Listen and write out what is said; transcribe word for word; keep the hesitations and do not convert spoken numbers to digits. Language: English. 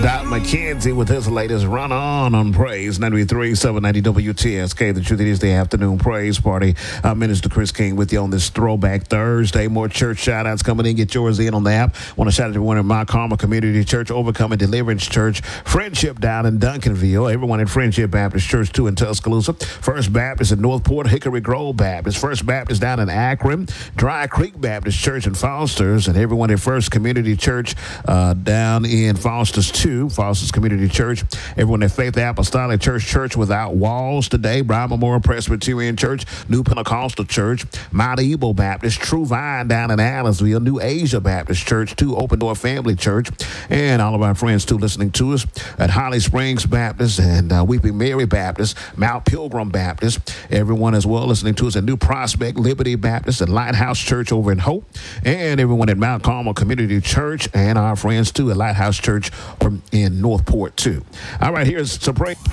Doc McKenzie with his latest run on on Praise ninety-three, seven ninety W T S K. The truth is the afternoon praise party. Uh, Minister Chris King with you on this Throwback Thursday. More church shout outs coming in. Get yours in on the app. Want to shout out to everyone at My Karma Community Church, Overcoming Deliverance Church, Friendship down in Duncanville, everyone at Friendship Baptist Church too in Tuscaloosa, First Baptist in Northport, Hickory Grove Baptist, First Baptist down in Akron, Dry Creek Baptist Church in Foster's, and everyone at First Community Church uh, down in Foster's too. Foster's Community Church, everyone at Faith Apostolic Church, Church Without Walls today, Brian Memorial Presbyterian Church, New Pentecostal Church, Mount Ebal Baptist, True Vine down in Allisville, New Asia Baptist Church, too, Open Door Family Church, and all of our friends too listening to us at Holly Springs Baptist and uh, Weeping Mary Baptist, Mount Pilgrim Baptist, everyone as well listening to us at New Prospect Liberty Baptist and Lighthouse Church over in Hope, and everyone at Mount Carmel Community Church, and our friends too at Lighthouse Church from in Northport too. All right, here's some praise.